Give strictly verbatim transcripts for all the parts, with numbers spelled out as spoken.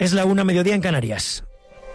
Es la una, mediodía en Canarias.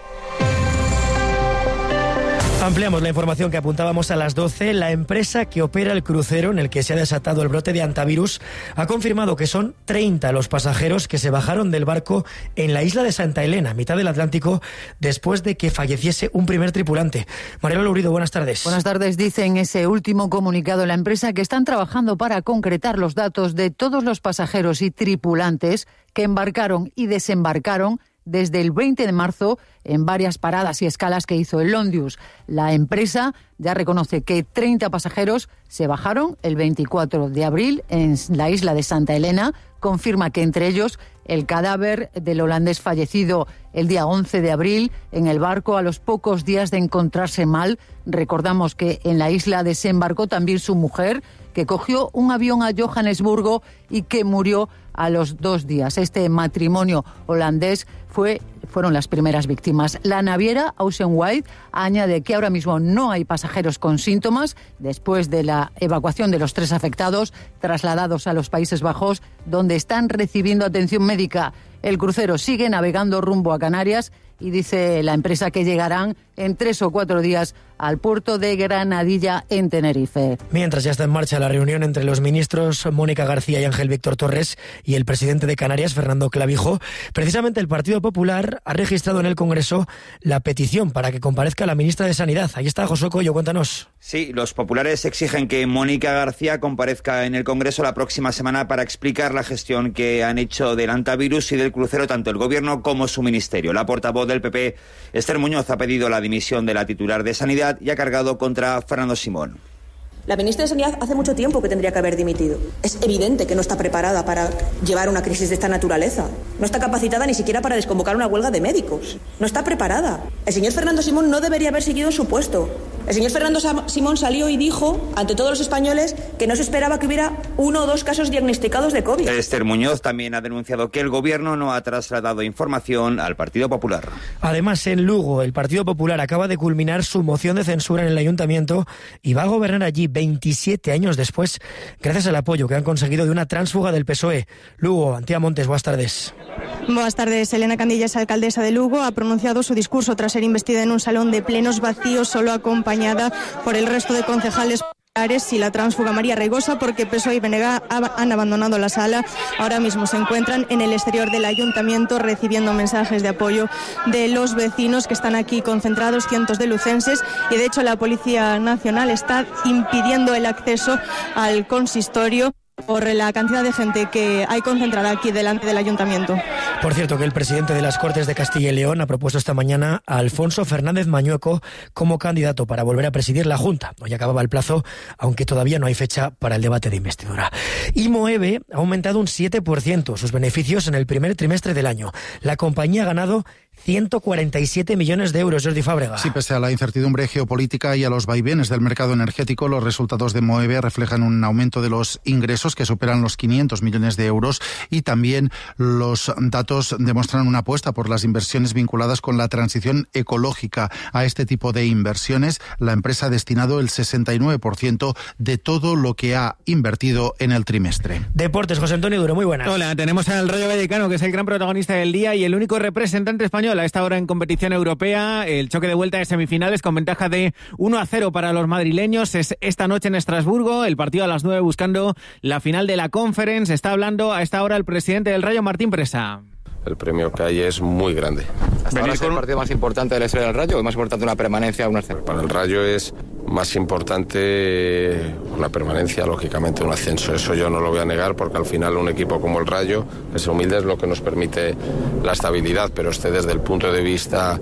Ampliamos la información que apuntábamos a las doce. La empresa que opera el crucero en el que se ha desatado el brote de hantavirus ha confirmado que son treinta los pasajeros que se bajaron del barco en la isla de Santa Elena, mitad del Atlántico, después de que falleciese un primer tripulante. Mariela Lourido, buenas tardes. Buenas tardes. Dice en ese último comunicado la empresa que están trabajando para concretar los datos de todos los pasajeros y tripulantes que embarcaron y desembarcaron desde el veinte de marzo en varias paradas y escalas que hizo el Londius. La empresa ya reconoce que treinta pasajeros se bajaron el veinticuatro de abril en la isla de Santa Elena. Confirma que entre ellos el cadáver del holandés fallecido el día once de abril en el barco a los pocos días de encontrarse mal. Recordamos que en la isla desembarcó también su mujer, que cogió un avión a Johannesburgo y que murió a los dos días. Este matrimonio holandés fue, fueron las primeras víctimas. La naviera Ocean White añade que ahora mismo no hay pasajeros con síntomas después de la evacuación de los tres afectados trasladados a los Países Bajos, donde están recibiendo atención médica. El crucero sigue navegando rumbo a Canarias y dice la empresa que llegarán en tres o cuatro días al puerto de Granadilla, en Tenerife. Mientras ya está en marcha la reunión entre los ministros Mónica García y Ángel Víctor Torres y el presidente de Canarias, Fernando Clavijo, precisamente el Partido Popular ha registrado en el Congreso la petición para que comparezca la ministra de Sanidad. Ahí está, Josué Coello, cuéntanos. Sí, los populares exigen que Mónica García comparezca en el Congreso la próxima semana para explicar la gestión que han hecho del hantavirus y del crucero tanto el Gobierno como su ministerio. La portavoz del P P, Esther Muñoz, ha pedido la dimisión de la titular de Sanidad y ha cargado contra Fernando Simón. La ministra de Sanidad hace mucho tiempo que tendría que haber dimitido. Es evidente que no está preparada para llevar una crisis de esta naturaleza. No está capacitada ni siquiera para desconvocar una huelga de médicos. No está preparada. El señor Fernando Simón no debería haber seguido en su puesto. El señor Fernando Simón salió y dijo ante todos los españoles que no se esperaba que hubiera uno o dos casos diagnosticados de COVID. Esther Muñoz también ha denunciado que el Gobierno no ha trasladado información al Partido Popular. Además, en Lugo, el Partido Popular acaba de culminar su moción de censura en el Ayuntamiento y va a gobernar allí veintisiete años después, gracias al apoyo que han conseguido de una tránsfuga del P S O E. Lugo, Antía Montes, buenas tardes. Buenas tardes. Elena Candillas, alcaldesa de Lugo, ha pronunciado su discurso tras ser investida en un salón de plenos vacíos, solo acompañada por el resto de concejales y la tránsfuga María Reigosa, porque P S O E y B N G han abandonado la sala. Ahora mismo se encuentran en el exterior del ayuntamiento recibiendo mensajes de apoyo de los vecinos que están aquí concentrados, cientos de lucenses, y de hecho la Policía Nacional está impidiendo el acceso al consistorio por la cantidad de gente que hay concentrada aquí delante del ayuntamiento. Por cierto, que el presidente de las Cortes de Castilla y León ha propuesto esta mañana a Alfonso Fernández Mañueco como candidato para volver a presidir la Junta. Hoy acababa el plazo, aunque todavía no hay fecha para el debate de investidura. Y Moeve ha aumentado un siete por ciento sus beneficios en el primer trimestre del año. La compañía ha ganado ciento cuarenta y siete millones de euros, Jordi Fábrega. Sí, pese a la incertidumbre geopolítica y a los vaivenes del mercado energético, los resultados de Moeve reflejan un aumento de los ingresos que superan los quinientos millones de euros, y también los datos demuestran una apuesta por las inversiones vinculadas con la transición ecológica. A este tipo de inversiones, la empresa ha destinado el sesenta y nueve por ciento de todo lo que ha invertido en el trimestre. Deportes, José Antonio Duro, muy buenas. Hola, tenemos al Rayo Vallecano, que es el gran protagonista del día y el único representante español a esta hora en competición europea. El choque de vuelta de semifinales con ventaja de uno a cero para los madrileños es esta noche en Estrasburgo, el partido a las nueve buscando la final de la Conference. Está hablando a esta hora el presidente del Rayo, Martín Presa. El premio que hay es muy grande. ¿Hasta ahora es el partido más importante de la historia del Rayo o es más importante una permanencia o un ascenso? Para el Rayo es más importante una permanencia, lógicamente un ascenso. Eso yo no lo voy a negar, porque al final un equipo como el Rayo, que es humilde, es lo que nos permite la estabilidad. Pero este, desde el punto de vista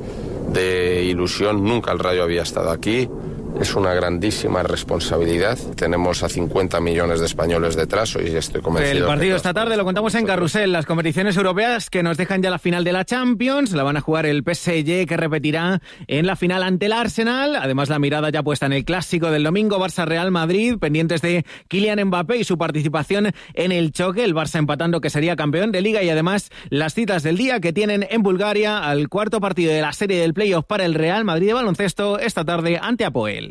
de ilusión, nunca el Rayo había estado aquí. Es una grandísima responsabilidad. Tenemos a cincuenta millones de españoles detrás y estoy convencido. El partido que esta tarde lo contamos en Carrusel. Las competiciones europeas que nos dejan ya la final de la Champions. La van a jugar el P S G, que repetirá en la final ante el Arsenal. Además, la mirada ya puesta en el clásico del domingo, Barça-Real Madrid, pendientes de Kylian Mbappé y su participación en el choque. El Barça empatando, que sería campeón de Liga, y además las citas del día que tienen en Bulgaria al cuarto partido de la serie del playoff para el Real Madrid de baloncesto esta tarde ante Apoel.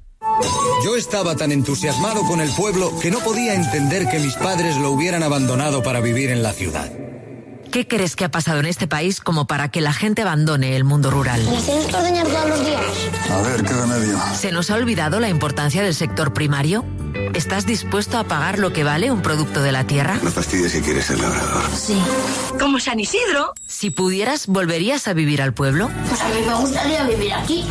Yo estaba tan entusiasmado con el pueblo que no podía entender que mis padres lo hubieran abandonado para vivir en la ciudad. ¿Qué crees que ha pasado en este país como para que la gente abandone el mundo rural? ¿Nos tienes que ordeñar todos los días? A ver, ¿qué remedio? ¿Se nos ha olvidado la importancia del sector primario? ¿Estás dispuesto a pagar lo que vale un producto de la tierra? No fastidies si quieres ser labrador. Sí. Como San Isidro. Si pudieras, ¿volverías a vivir al pueblo? Pues a mí me gustaría vivir aquí.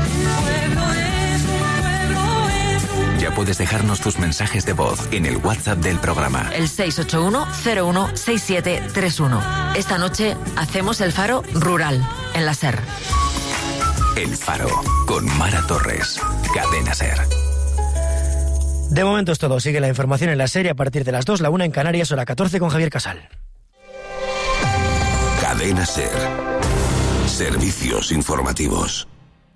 Ya puedes dejarnos tus mensajes de voz en el WhatsApp del programa. El seis ocho uno cero uno seis siete tres uno. Esta noche hacemos el Faro Rural, en la SER. El Faro, con Mara Torres. Cadena SER. De momento es todo. Sigue la información en la serie a partir de las dos, la una en Canarias, hora catorce con Javier Casal. Cadena SER. Servicios informativos.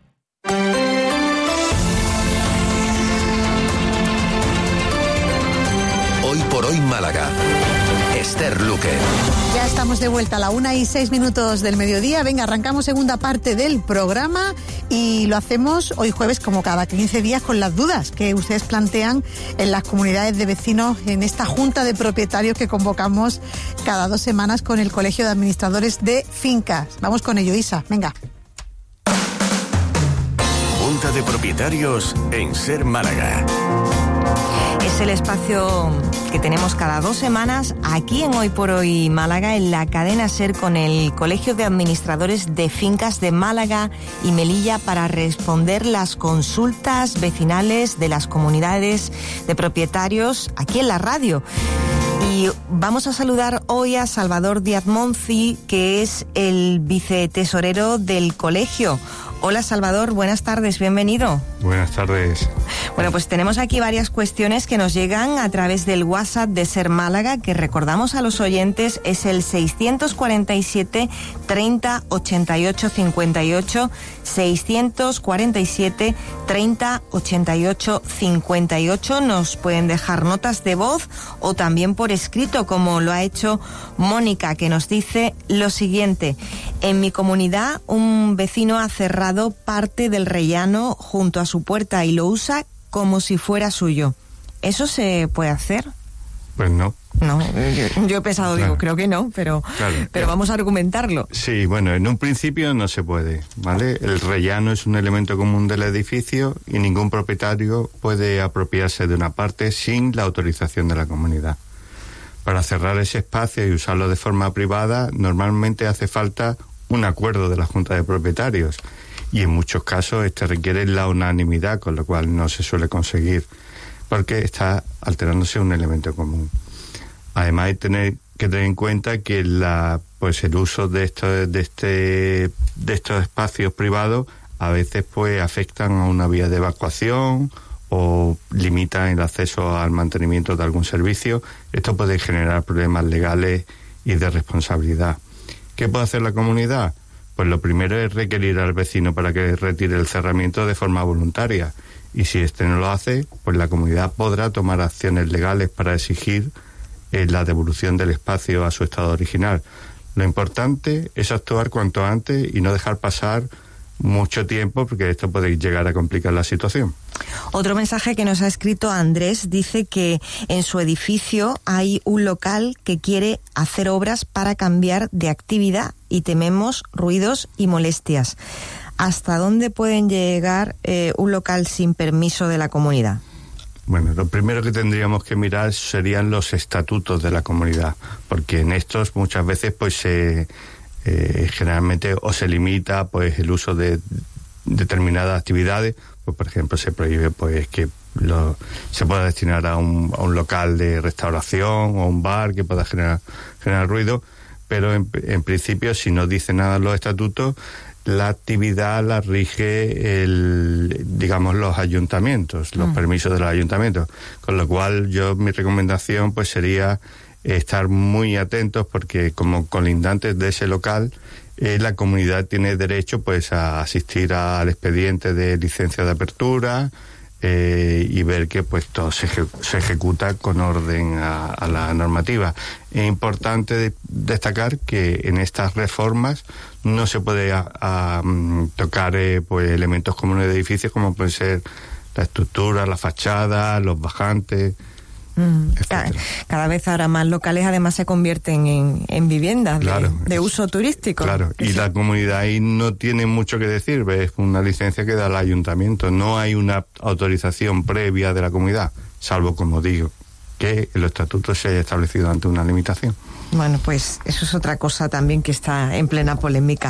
Hoy por hoy Málaga. Esther Luque. Ya estamos de vuelta a la una y seis minutos del mediodía. Venga, arrancamos segunda parte del programa y lo hacemos hoy jueves como cada quince días con las dudas que ustedes plantean en las comunidades de vecinos en esta junta de propietarios que convocamos cada dos semanas con el Colegio de Administradores de Fincas. Vamos con ello, Isa. Venga. Junta de Propietarios en SER Málaga. Es el espacio que tenemos cada dos semanas aquí en Hoy por Hoy Málaga, en la cadena SER, con el Colegio de Administradores de Fincas de Málaga y Melilla, para responder las consultas vecinales de las comunidades de propietarios aquí en la radio. Y vamos a saludar hoy a Salvador Díaz Monci, que es el vicetesorero del colegio. Hola Salvador, buenas tardes, bienvenido. Buenas tardes. Bueno, pues tenemos aquí varias cuestiones que nos llegan a través del WhatsApp de SER Málaga, que recordamos a los oyentes es el seiscientos cuarenta y siete treinta ochenta y ocho cincuenta y ocho, seiscientos cuarenta y siete treinta ochenta y ocho cincuenta y ocho. Nos pueden dejar notas de voz o también por escrito, como lo ha hecho Mónica, que nos dice lo siguiente: en mi comunidad un vecino ha cerrado parte del rellano junto a su puerta y lo usa como si fuera suyo. ¿Eso se puede hacer? Pues no. No, yo, yo he pensado, claro. digo, creo que no, pero, claro. pero vamos a argumentarlo. Sí, bueno, en un principio no se puede, ¿vale? El rellano es un elemento común del edificio y ningún propietario puede apropiarse de una parte sin la autorización de la comunidad. Para cerrar ese espacio y usarlo de forma privada, normalmente hace falta un acuerdo de la Junta de Propietarios, y en muchos casos este requiere la unanimidad, con lo cual no se suele conseguir, porque está alterándose un elemento común. Además hay tener, que tener en cuenta que la, pues el uso de estos, de este, de estos espacios privados a veces pues afectan a una vía de evacuación o limitan el acceso al mantenimiento de algún servicio. Esto puede generar problemas legales y de responsabilidad. ¿Qué puede hacer la comunidad? Pues lo primero es requerir al vecino para que retire el cerramiento de forma voluntaria, y si éste no lo hace, pues la comunidad podrá tomar acciones legales para exigir eh, la devolución del espacio a su estado original. Lo importante es actuar cuanto antes y no dejar pasar mucho tiempo, porque esto puede llegar a complicar la situación. Otro mensaje que nos ha escrito Andrés dice que en su edificio hay un local que quiere hacer obras para cambiar de actividad y tememos ruidos y molestias. ¿Hasta dónde pueden llegar eh, un local sin permiso de la comunidad? Bueno, lo primero que tendríamos que mirar serían los estatutos de la comunidad, porque en estos muchas veces pues se... Eh, generalmente o se limita pues el uso de determinadas actividades, pues por ejemplo se prohíbe pues que lo, se pueda destinar a un, a un local de restauración o un bar que pueda generar, generar ruido, pero en, en principio, si no dice nada los estatutos, la actividad la rige el, digamos, los ayuntamientos, los mm. permisos de los ayuntamientos, con lo cual yo mi recomendación pues sería estar muy atentos, porque como colindantes de ese local, eh, la comunidad tiene derecho pues a asistir a, al expediente de licencia de apertura eh, y ver que pues todo se, se ejecuta con orden a, a la normativa. Es importante de, destacar que en estas reformas no se puede a, a, tocar eh, pues elementos comunes de edificios, como pueden ser la estructura, la fachada, los bajantes. Mm, cada, cada vez ahora más locales además se convierten en, en viviendas claro, de, de uso turístico. Claro, y la comunidad ahí no tiene mucho que decir, es una licencia que da el ayuntamiento, no hay una autorización previa de la comunidad, salvo, como digo, que el estatuto se haya establecido ante una limitación. Bueno, pues eso es otra cosa también que está en plena polémica.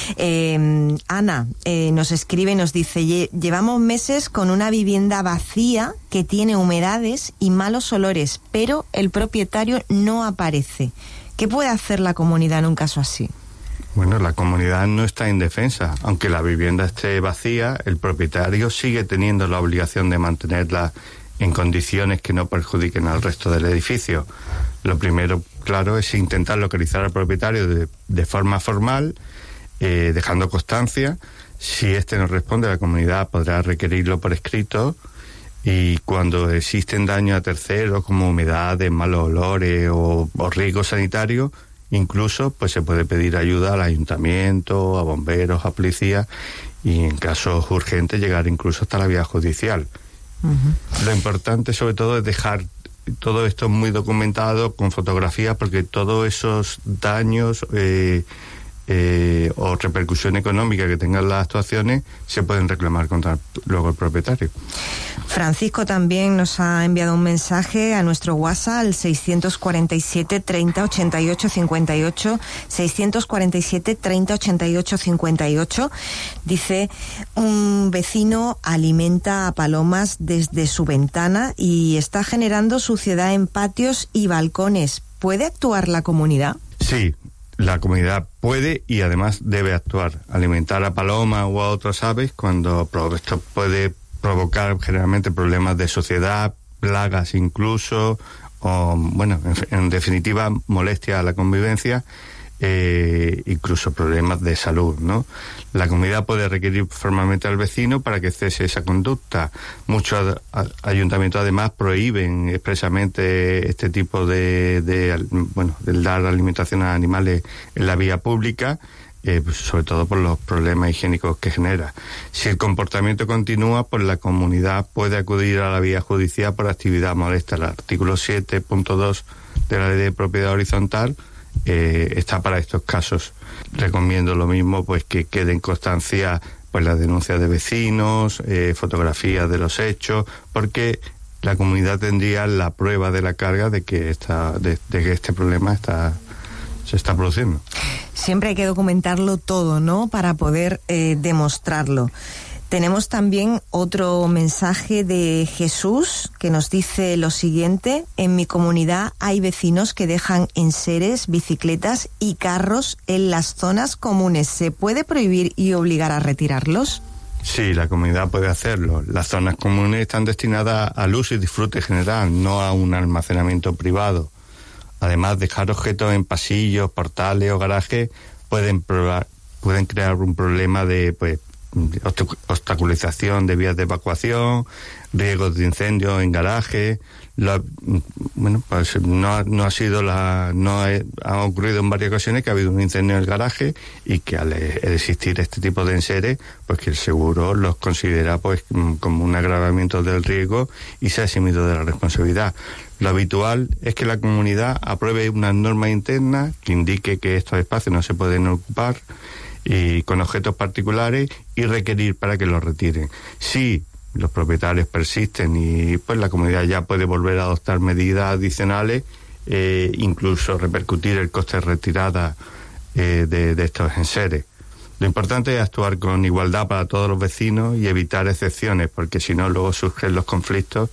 Eh, Ana eh, nos escribe y nos dice, llevamos meses con una vivienda vacía que tiene humedades y malos olores, pero el propietario no aparece. ¿Qué puede hacer la comunidad en un caso así? Bueno, la comunidad no está indefensa. Aunque la vivienda esté vacía, el propietario sigue teniendo la obligación de mantenerla en condiciones que no perjudiquen al resto del edificio. Lo primero, claro, es intentar localizar al propietario de, de forma formal, eh, dejando constancia. Si éste no responde, la comunidad podrá requerirlo por escrito, y cuando existen daños a terceros, como humedades, malos olores o, o riesgo sanitario, incluso pues se puede pedir ayuda al ayuntamiento, a bomberos, a policía, y en casos urgentes llegar incluso hasta la vía judicial. Uh-huh. Lo importante sobre todo es dejar todo esto muy documentado con fotografías, porque todos esos daños eh, eh, o repercusión económica que tengan las actuaciones se pueden reclamar contra luego el propietario. Francisco también nos ha enviado un mensaje a nuestro WhatsApp al seiscientos cuarenta y siete, treinta, ochenta y ocho, cincuenta y ocho, seiscientos cuarenta y siete, treinta, ochenta y ocho, cincuenta y ocho. Dice, un vecino alimenta a palomas desde su ventana y está generando suciedad en patios y balcones. ¿Puede actuar la comunidad? Sí, la comunidad puede y además debe actuar. Alimentar a palomas o a otras aves cuando esto puede provocar generalmente problemas de suciedad, plagas incluso, o bueno, en, en definitiva, molestia a la convivencia, eh, incluso problemas de salud, ¿no? La comunidad puede requerir formalmente al vecino para que cese esa conducta. Muchos ayuntamientos además prohíben expresamente este tipo de, de bueno, de dar alimentación a animales en la vía pública, Eh, pues sobre todo por los problemas higiénicos que genera. Si el comportamiento continúa, pues la comunidad puede acudir a la vía judicial por actividad molesta. El artículo siete punto dos de la Ley de Propiedad Horizontal eh, está para estos casos. Recomiendo lo mismo, pues que quede en constancia pues las denuncias de vecinos, eh, fotografías de los hechos, porque la comunidad tendría la prueba de la carga de que esta, de, de que este problema está se está produciendo. Siempre hay que documentarlo todo, ¿no?, para poder eh, demostrarlo. Tenemos también otro mensaje de Jesús que nos dice lo siguiente: en mi comunidad hay vecinos que dejan enseres, bicicletas y carros en las zonas comunes. ¿Se puede prohibir y obligar a retirarlos? Sí, la comunidad puede hacerlo. Las zonas comunes están destinadas al uso y disfrute general, no a un almacenamiento privado. Además, dejar objetos en pasillos, portales o garajes pueden probar, pueden crear un problema de pues, obstaculización de vías de evacuación, riesgos de incendios en garajes. Lo, bueno, pues no, no ha sido la, no ha, ha ocurrido en varias ocasiones que ha habido un incendio en el garaje y que al existir este tipo de enseres, pues que el seguro los considera pues como un agravamiento del riesgo y se ha eximido de la responsabilidad. Lo habitual es que la comunidad apruebe una norma interna que indique que estos espacios no se pueden ocupar y con objetos particulares y requerir para que los retiren. Si los propietarios persisten y pues la comunidad ya puede volver a adoptar medidas adicionales, eh, incluso repercutir el coste de retirada eh, de, de estos enseres. Lo importante es actuar con igualdad para todos los vecinos y evitar excepciones, porque si no luego surgen los conflictos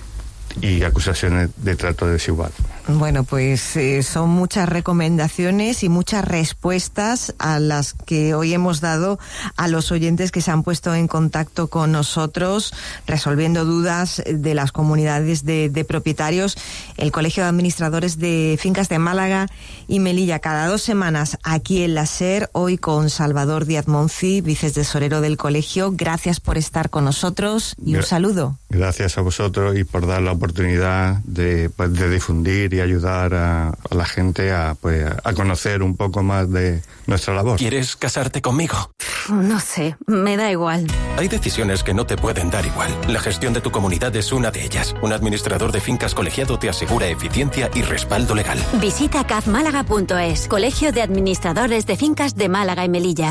y acusaciones de trato desigual. Bueno, pues eh, son muchas recomendaciones y muchas respuestas a las que hoy hemos dado a los oyentes que se han puesto en contacto con nosotros, resolviendo dudas de las comunidades de, de propietarios. El Colegio de Administradores de Fincas de Málaga y Melilla, cada dos semanas aquí en la SER, hoy con Salvador Díaz Monci, vicetesorero del colegio. Gracias por estar con nosotros y un saludo. Gracias a vosotros y por dar la oportunidad de, pues, de difundir y ayudar a, a la gente a, pues, a conocer un poco más de nuestra labor. ¿Quieres casarte conmigo? No sé, me da igual. Hay decisiones que no te pueden dar igual. La gestión de tu comunidad es una de ellas. Un administrador de fincas colegiado te asegura eficiencia y respaldo legal. Visita caf málaga punto es, Colegio de Administradores de Fincas de Málaga y Melilla.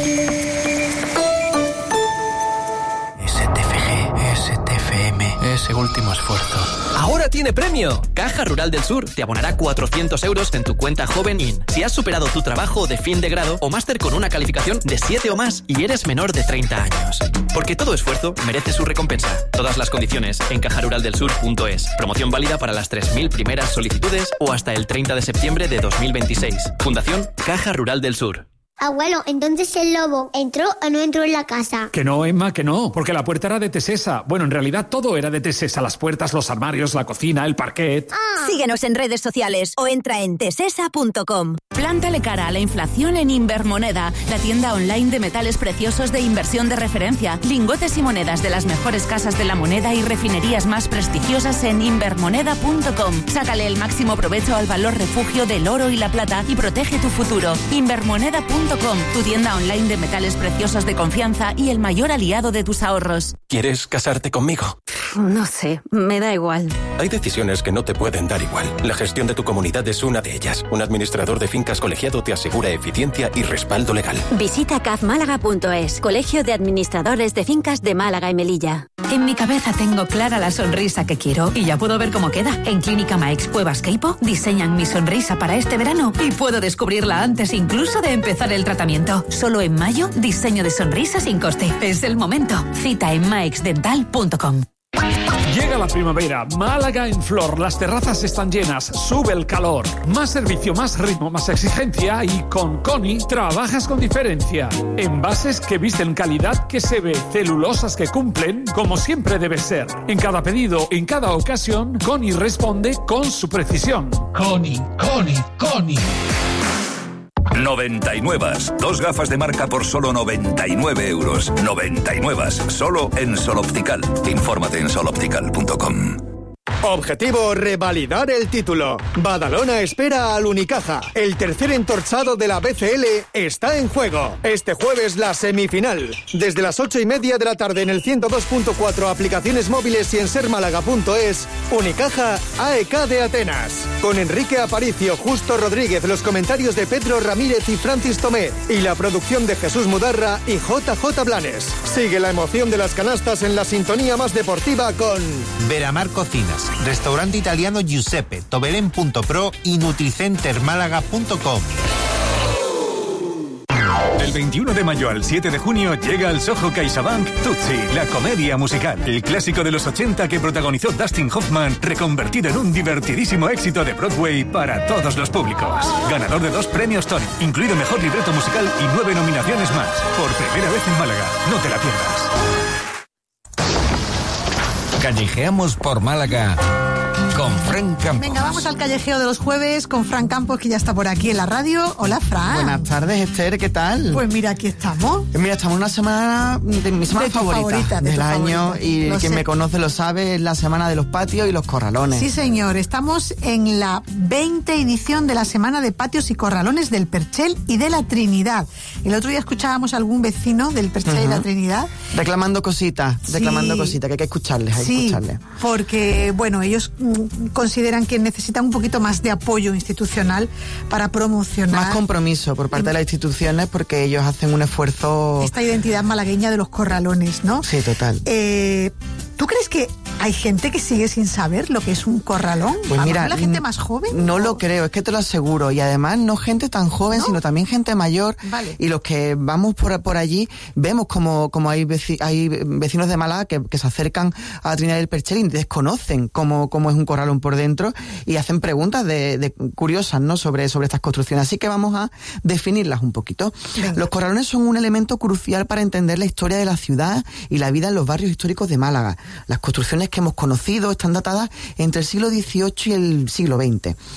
S T F G, S T F M, ese último esfuerzo. ¡Ahora tiene premio! Caja Rural del Sur te abonará cuatrocientos euros en tu cuenta Joven In si has superado tu trabajo de fin de grado o máster con una calificación de siete o más y eres menor de treinta años. Porque todo esfuerzo merece su recompensa. Todas las condiciones en caja rural del sur punto es. Promoción válida para las tres mil primeras solicitudes o hasta el treinta de septiembre de dos mil veintiséis. Fundación Caja Rural del Sur. Abuelo, ¿entonces el lobo entró o no entró en la casa? Que no, Emma, que no, porque la puerta era de Tesesa. Bueno, en realidad todo era de Tesesa, las puertas, los armarios, la cocina, el parquet. Ah. Síguenos en redes sociales o entra en tesesa punto com. Plántale cara a la inflación en Invermoneda, la tienda online de metales preciosos de inversión de referencia. Lingotes y monedas de las mejores casas de la moneda y refinerías más prestigiosas en invermoneda punto com. Sácale el máximo provecho al valor refugio del oro y la plata y protege tu futuro. Invermoneda punto com, tu tienda online de metales preciosos de confianza y el mayor aliado de tus ahorros. ¿Quieres casarte conmigo? No sé, me da igual. Hay decisiones que no te pueden dar igual. La gestión de tu comunidad es una de ellas. Un administrador de fincas colegiado te asegura eficiencia y respaldo legal. Visita caf málaga punto es, Colegio de Administradores de Fincas de Málaga y Melilla. En mi cabeza tengo clara la sonrisa que quiero y ya puedo ver cómo queda. En Clínica Maix Cuevas Queipo diseñan mi sonrisa para este verano y puedo descubrirla antes incluso de empezar el tratamiento. Solo en mayo, diseño de sonrisa sin coste. Es el momento. Cita en maix dental punto com. Llega la primavera, Málaga en flor, las terrazas están llenas, sube el calor. Más servicio, más ritmo, más exigencia y con Coni trabajas con diferencia. Envases que visten calidad que se ve, celulosas que cumplen como siempre debe ser. En cada pedido, en cada ocasión, Coni responde con su precisión. Coni, Coni, Coni. noventa y nueve. Dos gafas de marca por solo noventa y nueve euros. noventa y nueve. Solo en Sol Optical. Infórmate en sol optical punto com. Objetivo, revalidar el título. Badalona espera al Unicaja. El tercer entorchado de la B C L está en juego. Este jueves la semifinal. Desde las ocho y media de la tarde en el ciento dos punto cuatro, aplicaciones móviles y en ser málaga punto es. Unicaja A E K de Atenas. Con Enrique Aparicio, Justo Rodríguez, los comentarios de Pedro Ramírez y Francis Tomé. Y la producción de Jesús Mudarra y J J Blanes. Sigue la emoción de las canastas en la sintonía más deportiva con Veramar Cocinas, Restaurante Italiano Giuseppe, Tobelén punto pro y nutricenter málaga punto com. Del veintiuno de mayo al siete de junio llega al Soho CaixaBank Tutsi, la comedia musical. El clásico de los ochenta que protagonizó Dustin Hoffman, reconvertido en un divertidísimo éxito de Broadway para todos los públicos. Ganador de dos premios Tony, incluido mejor libreto musical y nueve nominaciones más. Por primera vez en Málaga. No te la pierdas. Callejeamos por Málaga con Fran Campos. Venga, vamos al callejeo de los jueves con Fran Campos, que ya está por aquí en la radio. Hola, Fran. Buenas tardes, Esther, ¿qué tal? Pues mira, aquí estamos. Mira, estamos en una semana de mi semana de favorita, favorita de del año favorita. y Lo quien sé. me conoce lo sabe, es la semana de los patios y los corralones. Sí, señor, estamos en la veinte edición de la Semana de Patios y Corralones del Perchel y de la Trinidad. El otro día escuchábamos a algún vecino del Perchel Uh-huh. y la Trinidad. Reclamando cositas, Sí. reclamando cositas, que hay que escucharles, hay que Sí, escucharles. porque, bueno, ellos mm, consideran que necesitan un poquito más de apoyo institucional para promocionar Más compromiso por parte de las instituciones porque ellos hacen un esfuerzo... esta identidad malagueña de los corralones, ¿no? Sí, total. Eh, ¿Tú crees que hay gente que sigue sin saber lo que es un corralón? Pues ¿A lo mira, mejor la gente n- más joven? No lo creo, es que te lo aseguro. Y además no gente tan joven, sino también gente mayor. Vale. Y los que vamos por, por allí, vemos como, como hay, veci- hay vecinos de Málaga que, que se acercan a la Trinidad del Perchel y desconocen cómo, cómo es un corralón por dentro y hacen preguntas de, de curiosas, ¿no? sobre, sobre estas construcciones. Así que vamos a definirlas un poquito. Venga. Los corralones son un elemento crucial para entender la historia de la ciudad y la vida en los barrios históricos de Málaga. Las construcciones que hemos conocido están datadas entre el siglo dieciocho y el siglo veinte.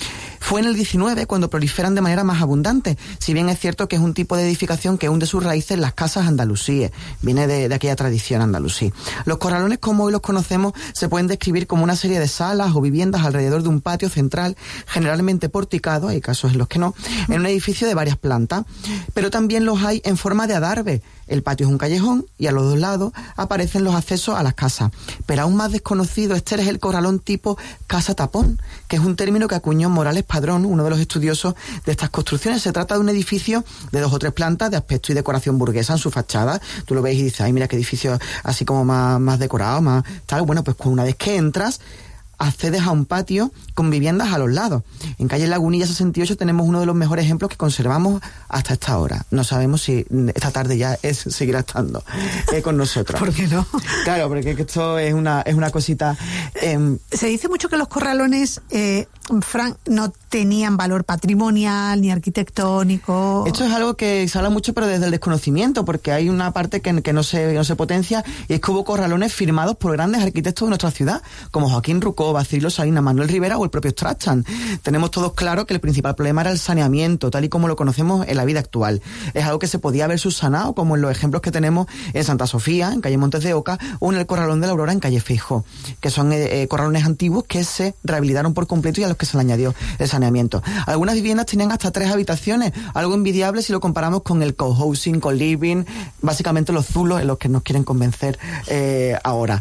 Fue en el diecinueve cuando proliferan de manera más abundante, si bien es cierto que es un tipo de edificación que hunde sus raíces en las casas andalusíes, viene de, de aquella tradición andalusí. Los corralones, como hoy los conocemos, se pueden describir como una serie de salas o viviendas alrededor de un patio central, generalmente porticado, hay casos en los que no, en un edificio de varias plantas, pero también los hay en forma de adarve. El patio es un callejón y a los dos lados aparecen los accesos a las casas. Pero aún más desconocido, este es el corralón tipo casa tapón, que es un término que acuñó Morales Padrón, uno de los estudiosos de estas construcciones. Se trata de un edificio de dos o tres plantas de aspecto y decoración burguesa en su fachada. Tú lo ves y dices, ay, mira qué edificio así como más, más decorado, más tal. Bueno, pues una vez que entras, accedes a un patio con viviendas a los lados. En calle Lagunilla sesenta y ocho tenemos uno de los mejores ejemplos que conservamos hasta esta hora. No sabemos si esta tarde ya es, seguirá estando eh, con nosotros. ¿Por qué no? Claro, porque esto es una, es una cosita... Eh, Se dice mucho que los corralones, eh, Fran, no tenían valor patrimonial ni arquitectónico. Esto es algo que se habla mucho, pero desde el desconocimiento, porque hay una parte que, que no, se, no se potencia, y es que hubo corralones firmados por grandes arquitectos de nuestra ciudad, como Joaquín Rucó, Bacilo Salinas, Manuel Rivera o el propio Strachan. Tenemos todos claro que el principal problema era el saneamiento, tal y como lo conocemos en la vida actual. Es algo que se podía haber subsanado, como en los ejemplos que tenemos en Santa Sofía, en calle Montes de Oca, o en el Corralón de la Aurora, en calle Feijó, que son eh, corralones antiguos que se rehabilitaron por completo y a los que se le añadió el saneamiento. Algunas viviendas tenían hasta tres habitaciones, algo envidiable si lo comparamos con el cohousing, co-living, básicamente los zulos en los que nos quieren convencer eh, ahora.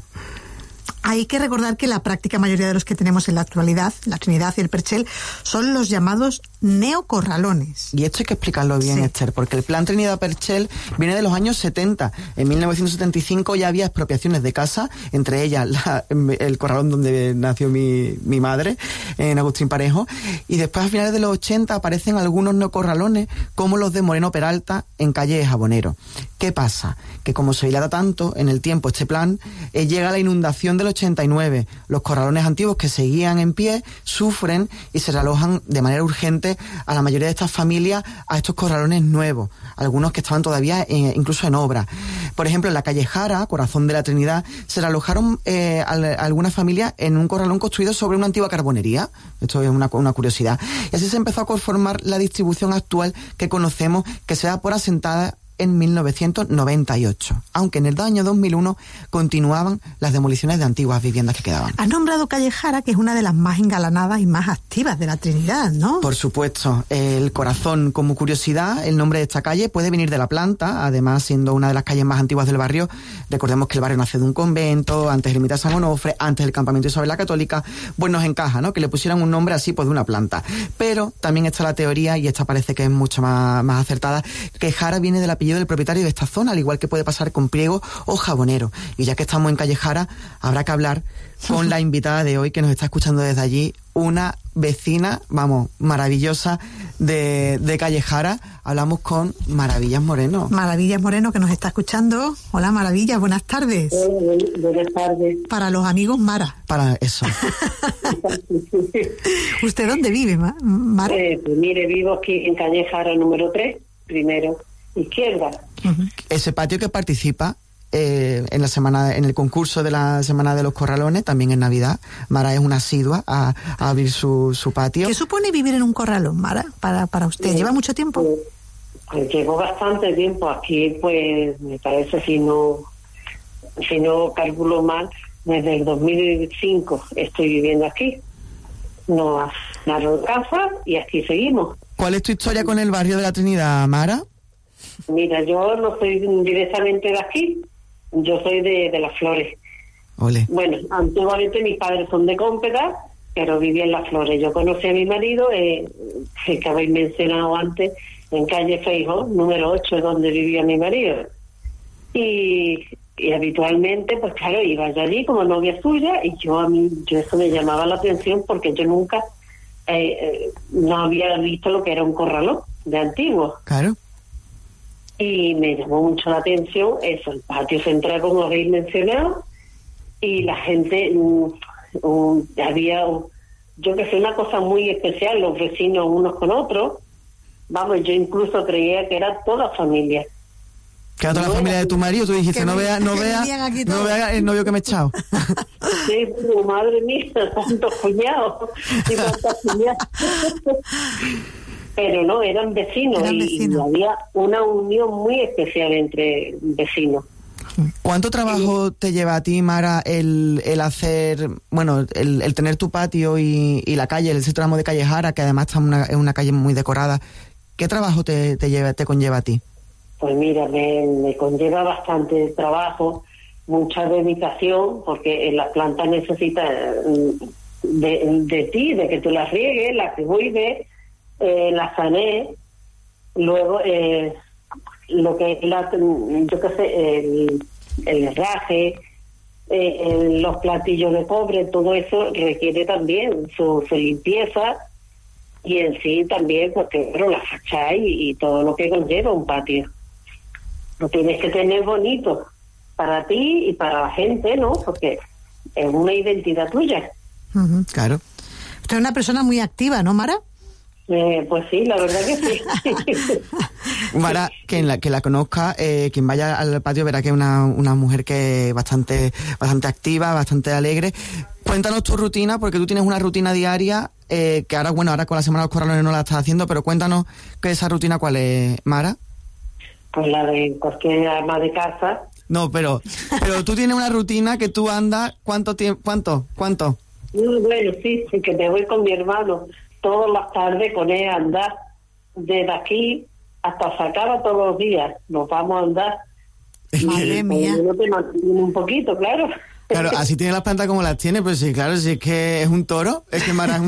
Hay que recordar que la práctica mayoría de los que tenemos en la actualidad, la Trinidad y el Perchel, son los llamados neocorralones. Y esto hay que explicarlo bien, sí. Esther, porque el plan Trinidad-Perchel viene de los años setenta. En mil novecientos setenta y cinco ya había expropiaciones de casa, entre ellas la, el corralón donde nació mi, mi madre, en Agustín Parejo, y después a finales de los ochenta aparecen algunos neocorralones, como los de Moreno Peralta, en calle Jabonero. ¿Qué pasa? Que como se dilata tanto en el tiempo este plan, eh, llega la inundación del ochenta y nueve. Los corralones antiguos que seguían en pie sufren y se realojan de manera urgente a la mayoría de estas familias a estos corralones nuevos, algunos que estaban todavía eh, incluso en obra. Por ejemplo, en la calle Jara, corazón de la Trinidad, se realojaron eh, a, a algunas familias en un corralón construido sobre una antigua carbonería. Esto es una, una curiosidad. Y así se empezó a conformar la distribución actual que conocemos, que se da por asentada en mil novecientos noventa y ocho, aunque en el año dos mil uno continuaban las demoliciones de antiguas viviendas que quedaban. Has nombrado calle Jara, que es una de las más engalanadas y más activas de la Trinidad, ¿no? Por supuesto. El corazón, como curiosidad, el nombre de esta calle puede venir de la planta, además siendo una de las calles más antiguas del barrio. Recordemos que el barrio nace de un convento, antes el ermita San Onofre, antes el campamento de Isabel la Católica. Pues nos encaja, ¿no?, que le pusieran un nombre así, pues de una planta. Pero también está la teoría, y esta parece que es mucho más, más acertada, que Jara viene del apellido del propietario de esta zona, al igual que puede pasar con Priego o Jabonero. Y ya que estamos en calle Jara, habrá que hablar con la invitada de hoy, que nos está escuchando desde allí, una vecina, vamos, maravillosa de, de calle Jara. Hablamos con Maravillas Moreno. Maravillas Moreno, que nos está escuchando. Hola, Maravillas, buenas tardes. Eh, buenas tardes. Para los amigos Mara. Para eso. ¿Usted dónde vive, Mara? Eh, pues mire, vivo aquí en calle Jara número tres, primero, izquierda. Uh-huh. Ese patio que participa eh, en la semana, en el concurso de la Semana de los Corralones, también en Navidad. Mara es una asidua a, a abrir su, su patio. ¿Qué supone vivir en un corralón, Mara, para, para usted? ¿Lleva mucho tiempo? Pues, pues llevo bastante tiempo aquí, pues me parece, si no, si no calculo mal, desde el dos mil cinco estoy viviendo aquí. Nos daron casa y aquí seguimos. ¿Cuál es tu historia con el barrio de la Trinidad, Mara? Mira, yo no soy directamente de aquí, yo soy de, de Las Flores. Ole. Bueno, antiguamente mis padres son de Cómpeta, pero vivía en Las Flores. Yo conocí a mi marido, eh, que habéis mencionado antes, en calle Feijó, número ocho, es donde vivía mi marido. Y, y habitualmente, pues claro, iba yo allí como novia suya, y yo a mí, yo eso me llamaba la atención, porque yo nunca eh, eh, no había visto lo que era un corralón de antiguo. Claro. Y me llamó mucho la atención eso, el patio central, como habéis mencionado, y la gente, um, um, había, um, yo que sé, una cosa muy especial, los vecinos unos con otros. Vamos, yo incluso creía que era toda familia. Que a toda la familia de tu marido, tú dijiste, no vea, no vea, no vea el novio que me he echado. Sí, pero madre mía, tantos cuñados y tantas cuñadas. Pero no, eran vecinos, eran vecinos. Y, y había una unión muy especial entre vecinos. ¿Cuánto trabajo te lleva a ti, Mara, el, el hacer, bueno, el, el tener tu patio y, y la calle, el tramo de Calle Jara, que además está en una, en una calle muy decorada? ¿Qué trabajo te, te, lleva, te conlleva a ti? Pues mira, me, me conlleva bastante trabajo, mucha dedicación, porque en las plantas necesitas de, de ti, de que tú las riegues, las cuides, eh, las sanees, luego eh, lo que es la, yo qué sé, el, el herraje, eh, el, los platillos de cobre, todo eso requiere también su, su limpieza y en sí también, porque bueno, la fachada y, y todo lo que conlleva un patio. Lo tienes que tener bonito para ti y para la gente, ¿no? Porque es una identidad tuya. Uh-huh, claro. Usted es una persona muy activa, ¿no, Mara? Eh, pues sí, la verdad que sí. Mara, quien la, que la conozca, eh, quien vaya al patio verá que es una, una mujer que es bastante, bastante activa, bastante alegre. Cuéntanos tu rutina, porque tú tienes una rutina diaria, eh, que ahora, bueno, ahora con la Semana de los Corralones no la estás haciendo, pero cuéntanos que esa rutina cuál es, Mara. Pues la de cualquier ama de casa. No, pero pero tú tienes una rutina que tú andas, ¿cuánto tiempo? ¿Cuánto? ¿Cuánto? Bueno, sí, sí, que me voy con mi hermano todas las tardes con él a andar desde aquí hasta Sacaba todos los días. Nos vamos a andar. Madre y, mía. Yo te mantengo un poquito, claro. Claro, así tiene las plantas como las tiene, pues sí, claro, sí es que es un toro, es que Mara es